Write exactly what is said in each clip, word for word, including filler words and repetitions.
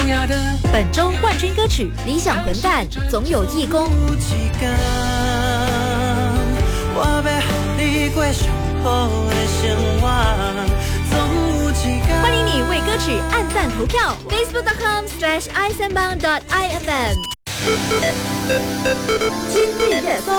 本周冠军歌曲《理想混蛋》总有义工。欢迎你为歌曲按赞投票 facebook dot com slash i s a n b a n g dot i f m。 今日热搜。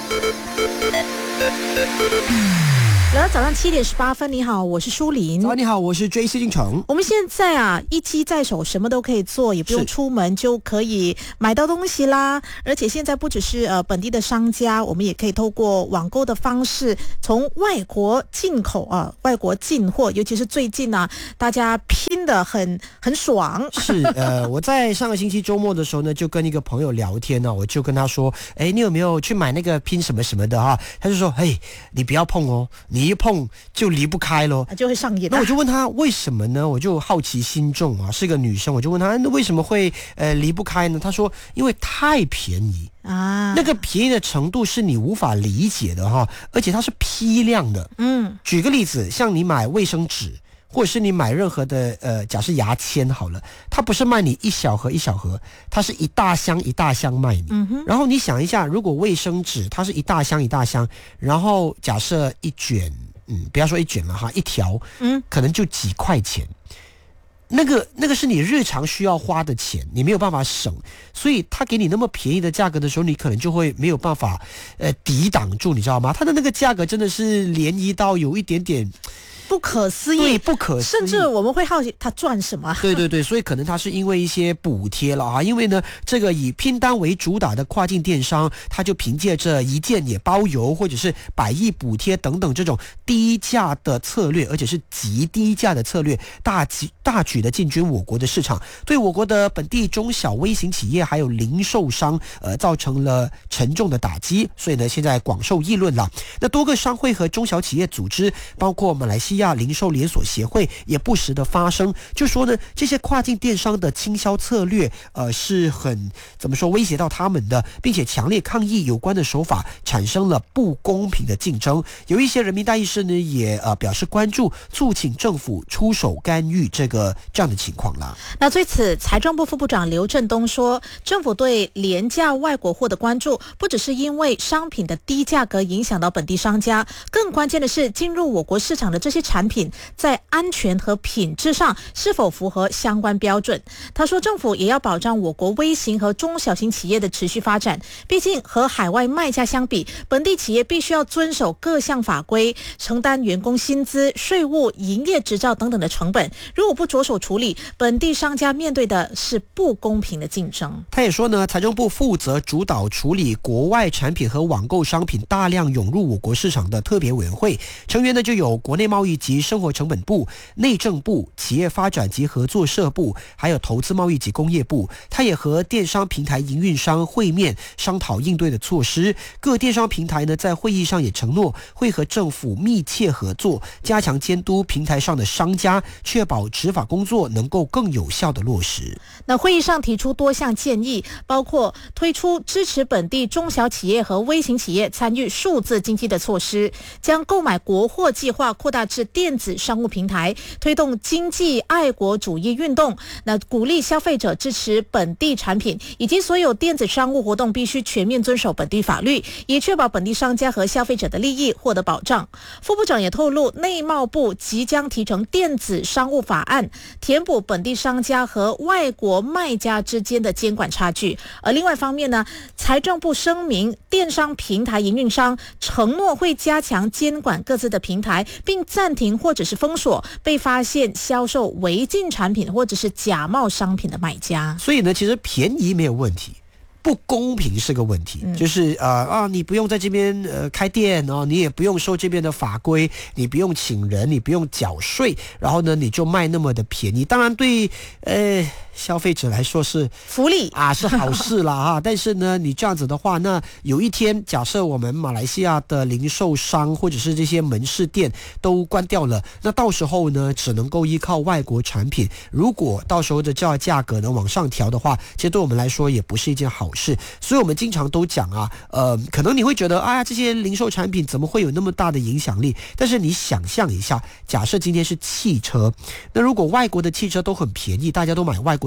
来到早上七点十八分，你好，我是舒琳。 早上你好，我是 J C 进城。 我们现在啊，一机在手，什么都可以做，也不用出门就可以买到东西啦。而且现在不只是呃本地的商家，我们也可以透过网购的方式，从外国进口啊，外国进货。尤其是最近啊，大家拼得很很爽。 是呃，我在上个星期周末的时候呢，就跟一个朋友聊天呢、啊，我就跟他说，哎，你有没有去买那个拼什么什么的哈？他就说，嘿，你不要碰哦。你一碰就离不开咯， 就会上瘾。 那我就问他为什么呢？我就好奇心重啊，是个女生，我就问他那为什么会呃离不开呢？他说因为太便宜啊，那个便宜的程度是你无法理解的哈，而且它是批量的。嗯，举个例子，像你买卫生纸。或者是你买任何的呃，假设牙签好了，它不是卖你一小盒一小盒，它是一大箱一大箱卖你。嗯哼。然后你想一下，如果卫生纸它是一大箱一大箱，然后假设一卷，嗯，不要说一卷了哈，一条，嗯，可能就几块钱。那个那个是你日常需要花的钱，你没有办法省，所以他给你那么便宜的价格的时候，你可能就会没有办法呃抵挡住，你知道吗？他的那个价格真的是涟漪到有一点点。 不可思议， 对，不可思议， 甚至我们会好奇他赚什么。 对对对，所以可能他是因为一些补贴了啊，因为呢，这个以拼单为主打的跨境电商，他就凭借着一件也包邮，或者是百亿补贴等等这种低价的策略，而且是极低价的策略，大举大举的进军我国的市场，对我国的本地中小微型企业还有零售商，呃，造成了沉重的打击。所以呢，现在广受议论了。那多个商会和中小企业组织，包括马来西亚亚零售连锁协会也不时的发声，就说呢，这些跨境电商的倾销策略，呃，是很怎么说威胁到他们的，并且强烈抗议有关的手法产生了不公平的竞争。有一些人民大议士呢，也呃表示关注，促请政府出手干预这个这样的情况啦。 那对此，财政部副部长刘振东说，政府对廉价外国货的关注，不只是因为商品的低价格影响到本地商家，更关键的是进入我国市场的这些产品在安全和品质上是否符合相关标准。他说政府也要保障我国微型和中小型企业的持续发展，毕竟和海外卖家相比，本地企业必须要遵守各项法规，承担员工薪资、税务、营业执照等等的成本，如果不着手处理，本地商家面对的是不公平的竞争。 他也说呢，财政部负责主导处理国外产品和网购商品大量涌入我国市场的特别委员会，成员呢就有国内贸易及生活成本部、内政部、企业发展及合作社部，还有投资贸易及工业部。他也和电商平台营运商会面，商讨应对的措施。各电商平台呢在会议上也承诺会和政府密切合作，加强监督平台上的商家，确保执法工作能够更有效的落实。 那会议上提出多项建议，包括推出支持本地中小企业和微型企业参与数字经济的措施，将购买国货计划扩大至电子商务平台，推动经济爱国主义运动，那鼓励消费者支持本地产品，以及所有电子商务活动必须全面遵守本地法律，以确保本地商家和消费者的利益获得保障。副部长也透露，内贸部即将提成电子商务法案，填补本地商家和外国卖家之间的监管差距。而另外一方面呢，财政部声明，电商平台营运商承诺会加强监管各自的平台，并暂停或者是封锁被发现销售违禁产品或者是假冒商品的买家。 所以呢，其实便宜没有问题，不公平是个问题，嗯、就是呃啊，你不用在这边呃开店哦，你也不用受这边的法规，你不用请人，你不用缴税，然后呢，你就卖那么的便宜。当然对呃消费者来说是福利啊，是好事啦哈。但是呢，你这样子的话，那有一天假设我们马来西亚的零售商或者是这些门市店都关掉了，那到时候呢，只能够依靠外国产品。如果到时候的这价格呢往上调的话，其实对我们来说也不是一件好事。所以我们经常都讲啊，呃，可能你会觉得，哎呀，这些零售产品怎么会有那么大的影响力？但是你想象一下，假设今天是汽车，那如果外国的汽车都很便宜，大家都买外国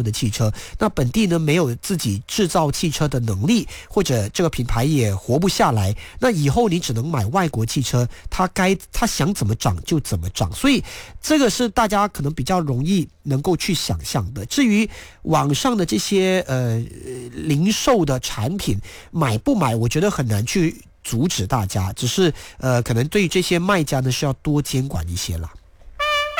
国的汽车，那本地呢没有自己制造汽车的能力，或者这个品牌也活不下来，那以后你只能买外国汽车，它该它想怎么涨就怎么涨，所以这个是大家可能比较容易能够去想象的。至于网上的这些呃零售的产品买不买，我觉得很难去阻止大家，只是呃可能对于这些卖家呢是要多监管一些啦。